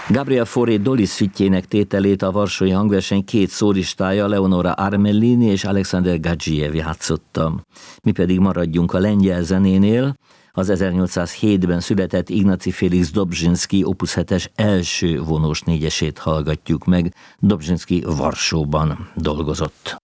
Gabriel Fauré Dolly szütjének tételét a varsói hangverseny két szólistája, Leonora Armellini és Alexander Gadzhiev játszotta. Mi pedig maradjunk a lengyel zenénél. Az 1807-ben született Ignacy Félix Dobzsynszky Opus 7-es első vonós négyesét hallgatjuk meg. Dobzsynszky Varsóban dolgozott.